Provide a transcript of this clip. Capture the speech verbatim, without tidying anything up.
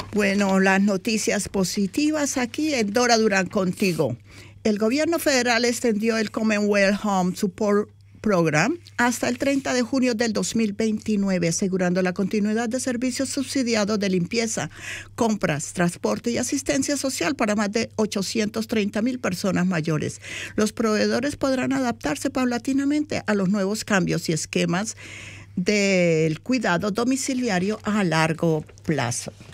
Bueno, las noticias positivas aquí en Dora Durán contigo. El gobierno federal extendió el Commonwealth Home Support Program hasta el treinta de junio del dos mil veintinueve, asegurando la continuidad de servicios subsidiados de limpieza, compras, transporte y asistencia social para más de ochocientas treinta mil personas mayores. Los proveedores podrán adaptarse paulatinamente a los nuevos cambios y esquemas del cuidado domiciliario a largo plazo.